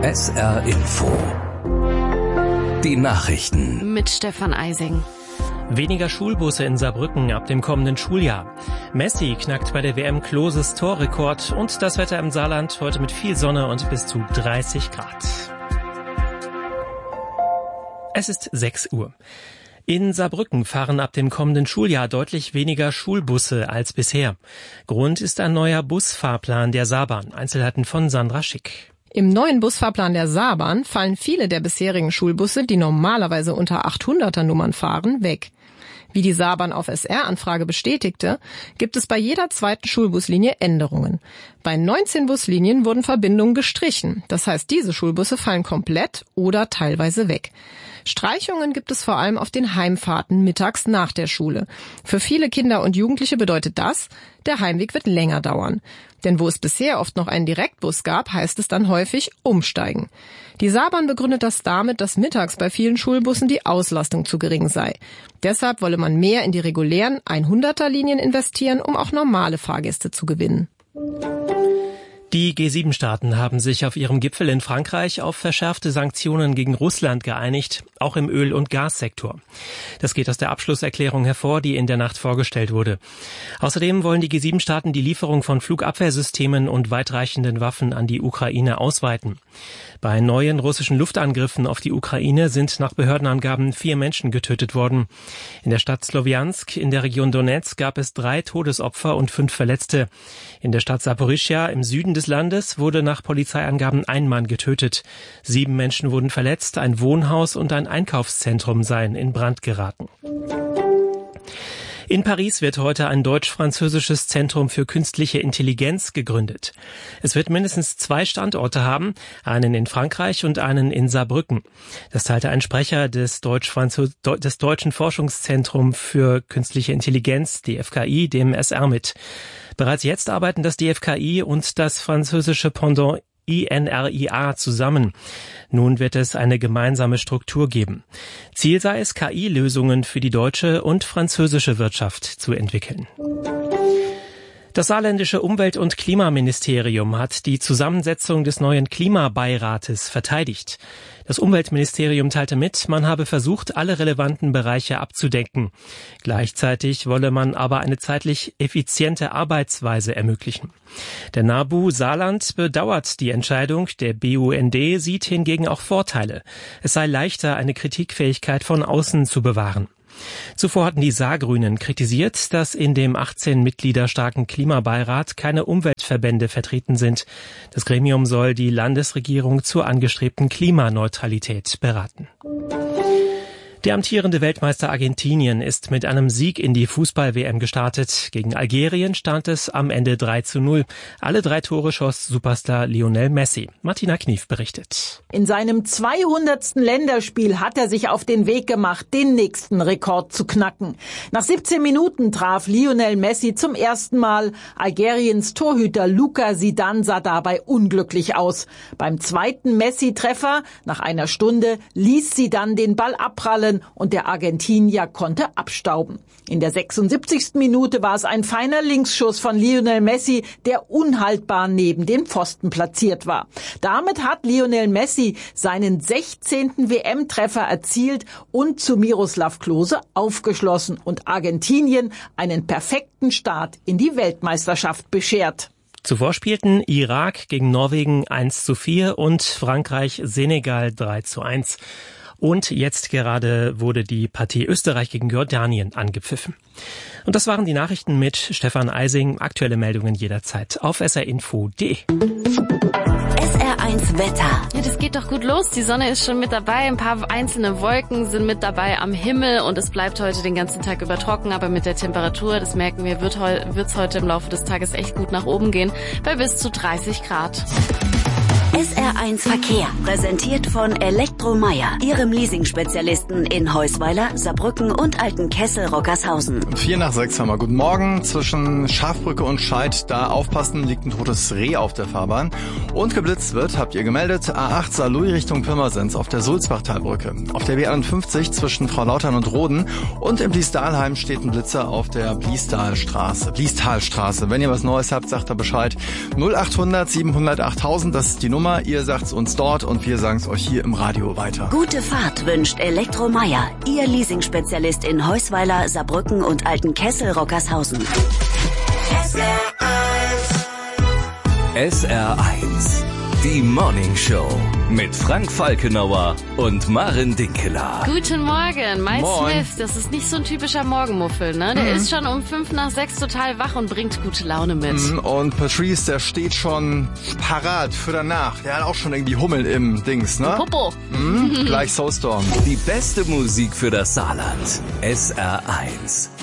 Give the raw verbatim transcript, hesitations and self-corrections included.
S R Info. Die Nachrichten. Mit Stefan Eising. Weniger Schulbusse in Saarbrücken ab dem kommenden Schuljahr. Messi knackt bei der W M Kloses Torrekord und das Wetter im Saarland heute mit viel Sonne und bis zu dreißig Grad. Es ist sechs Uhr. In Saarbrücken fahren ab dem kommenden Schuljahr deutlich weniger Schulbusse als bisher. Grund ist ein neuer Busfahrplan der Saarbahn. Einzelheiten von Sandra Schick. Im neuen Busfahrplan der Saarbahn fallen viele der bisherigen Schulbusse, die normalerweise unter achthunderter Nummern fahren, weg. Wie die Saarbahn auf S R-Anfrage bestätigte, gibt es bei jeder zweiten Schulbuslinie Änderungen. Bei neunzehn Buslinien wurden Verbindungen gestrichen. Das heißt, diese Schulbusse fallen komplett oder teilweise weg. Streichungen gibt es vor allem auf den Heimfahrten mittags nach der Schule. Für viele Kinder und Jugendliche bedeutet das, der Heimweg wird länger dauern. Denn wo es bisher oft noch einen Direktbus gab, heißt es dann häufig umsteigen. Die Saarbahn begründet das damit, dass mittags bei vielen Schulbussen die Auslastung zu gering sei. Deshalb wolle man mehr in die regulären hunderter Linien investieren, um auch normale Fahrgäste zu gewinnen. Die G sieben Staaten haben sich auf ihrem Gipfel in Frankreich auf verschärfte Sanktionen gegen Russland geeinigt, auch im Öl- und Gassektor. Das geht aus der Abschlusserklärung hervor, die in der Nacht vorgestellt wurde. Außerdem wollen die G sieben Staaten die Lieferung von Flugabwehrsystemen und weitreichenden Waffen an die Ukraine ausweiten. Bei neuen russischen Luftangriffen auf die Ukraine sind nach Behördenangaben vier Menschen getötet worden. In der Stadt Slowjansk in der Region Donetsk gab es drei Todesopfer und fünf Verletzte. In der Stadt Saporischschja im Süden des Landes wurde nach Polizeiangaben ein Mann getötet. Sieben Menschen wurden verletzt, ein Wohnhaus und ein Einkaufszentrum seien in Brand geraten. In Paris wird heute ein deutsch-französisches Zentrum für künstliche Intelligenz gegründet. Es wird mindestens zwei Standorte haben, einen in Frankreich und einen in Saarbrücken. Das teilte ein Sprecher des, Deutsch-Französ- des Deutschen Forschungszentrums für künstliche Intelligenz, D F K I, dem S R mit. Bereits jetzt arbeiten das D F K I und das französische Pendant I N R I A zusammen. Nun wird es eine gemeinsame Struktur geben. Ziel sei es, K I-Lösungen für die deutsche und französische Wirtschaft zu entwickeln. Das saarländische Umwelt- und Klimaministerium hat die Zusammensetzung des neuen Klimabeirates verteidigt. Das Umweltministerium teilte mit, man habe versucht, alle relevanten Bereiche abzudecken. Gleichzeitig wolle man aber eine zeitlich effiziente Arbeitsweise ermöglichen. Der NABU Saarland bedauert die Entscheidung, der B U N D sieht hingegen auch Vorteile. Es sei leichter, eine Kritikfähigkeit von außen zu bewahren. Zuvor hatten die Saargrünen kritisiert, dass in dem achtzehn Mitglieder starken Klimabeirat keine Umweltverbände vertreten sind. Das Gremium soll die Landesregierung zur angestrebten Klimaneutralität beraten. Der amtierende Weltmeister Argentinien ist mit einem Sieg in die Fußball-W M gestartet. Gegen Algerien stand es am Ende drei zu null. Alle drei Tore schoss Superstar Lionel Messi. Martina Knief berichtet. In seinem zweihundertsten Länderspiel hat er sich auf den Weg gemacht, den nächsten Rekord zu knacken. Nach siebzehn Minuten traf Lionel Messi zum ersten Mal. Algeriens Torhüter Luka Zidane sah dabei unglücklich aus. Beim zweiten Messi-Treffer nach einer Stunde ließ Zidane den Ball abprallen und der Argentinier konnte abstauben. In der sechsundsiebzigsten Minute war es ein feiner Linksschuss von Lionel Messi, der unhaltbar neben dem Pfosten platziert war. Damit hat Lionel Messi seinen sechzehnten W M-Treffer erzielt und zu Miroslav Klose aufgeschlossen und Argentinien einen perfekten Start in die Weltmeisterschaft beschert. Zuvor spielten Irak gegen Norwegen eins zu vier und Frankreich Senegal drei zu eins. Und jetzt gerade wurde die Partie Österreich gegen Jordanien angepfiffen. Und das waren die Nachrichten mit Stefan Eising. Aktuelle Meldungen jederzeit auf s r info punkt d e. S R eins Wetter. Ja, das geht doch gut los. Die Sonne ist schon mit dabei. Ein paar einzelne Wolken sind mit dabei am Himmel. Und es bleibt heute den ganzen Tag über trocken. Aber mit der Temperatur, das merken wir, wird wird's heute im Laufe des Tages echt gut nach oben gehen. Bei bis zu dreißig Grad. S R eins Verkehr, präsentiert von Elektromeier, Ihrem Leasing-Spezialisten in Heusweiler, Saarbrücken und Altenkessel-Rockershausen. Vier nach sechs haben wir. Guten Morgen. Zwischen Schafbrücke und Scheid, da aufpassen, liegt ein totes Reh auf der Fahrbahn. Und geblitzt wird, habt ihr gemeldet, A acht Saarlouis Richtung Pirmasens auf der Sulzbachtalbrücke. Auf der B einundfünfzig zwischen Frau Lautern und Roden und im Bliesdalheim steht ein Blitzer auf der Bliesdalstraße. Bliestalstraße. Wenn ihr was Neues habt, sagt da Bescheid. null achthundert siebenhundert achttausend, das ist die Nummer. immer, ihr sagt's uns dort und wir sagen's euch hier im Radio weiter. Gute Fahrt wünscht Elektromeier, Ihr Leasingspezialist in Heusweiler, Saarbrücken und Altenkessel-Rockershausen. S R eins, die Morning Show mit Frank Falkenauer und Maren Dinkeler. Guten Morgen, Miles Moin. Smith. Das ist nicht so ein typischer Morgenmuffel, ne? Der Mhm. ist schon um fünf nach sechs total wach und bringt gute Laune mit. Mhm, Und Patrice, der steht schon parat für danach. Der hat auch schon irgendwie Hummeln im Dings, ne? Popo. Mhm, gleich Soulstorm. Die beste Musik für das Saarland. S R eins.